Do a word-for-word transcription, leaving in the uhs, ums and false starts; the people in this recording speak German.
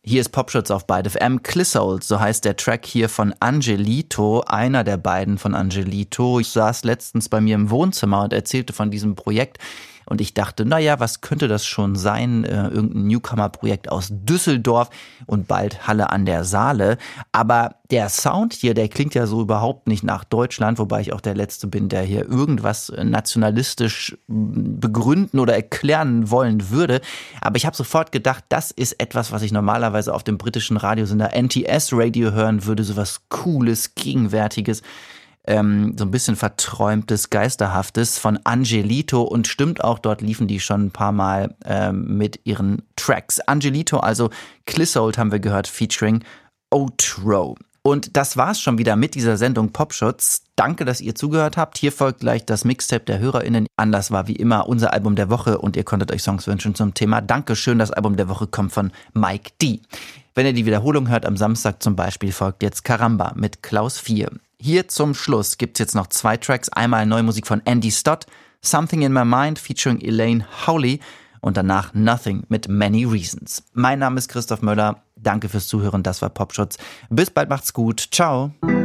Hier ist Popschutz auf Byte F M. Clissold, so heißt der Track hier von Angelito, einer der beiden von Angelito. Ich saß letztens bei mir im Wohnzimmer und erzählte von diesem Projekt. Und ich dachte, naja, was könnte das schon sein? Äh, irgendein Newcomer-Projekt aus Düsseldorf und bald Halle an der Saale. Aber der Sound hier, der klingt ja so überhaupt nicht nach Deutschland, wobei ich auch der Letzte bin, der hier irgendwas nationalistisch begründen oder erklären wollen würde. Aber ich habe sofort gedacht, das ist etwas, was ich normalerweise auf dem britischen Radiosender N T S Radio hören würde. So was Cooles, Gegenwärtiges. Ähm, so ein bisschen verträumtes, geisterhaftes von Angelito und stimmt auch, dort liefen die schon ein paar Mal ähm, mit ihren Tracks. Angelito, also Clissold haben wir gehört, featuring Outro. Und das war's schon wieder mit dieser Sendung Popschutz. Danke, dass ihr zugehört habt. Hier folgt gleich das Mixtape der HörerInnen. Anlass war wie immer unser Album der Woche und ihr konntet euch Songs wünschen zum Thema. Dankeschön, das Album der Woche kommt von Mike D. Wenn ihr die Wiederholung hört, am Samstag zum Beispiel, folgt jetzt Caramba mit Klaus vier. Hier zum Schluss gibt's jetzt noch zwei Tracks. Einmal neue Musik von Andy Stott, Something in My Mind featuring Elaine Howley und danach Nothing mit Many Reasons. Mein Name ist Christoph Möller. Danke fürs Zuhören. Das war Popschutz. Bis bald, macht's gut. Ciao.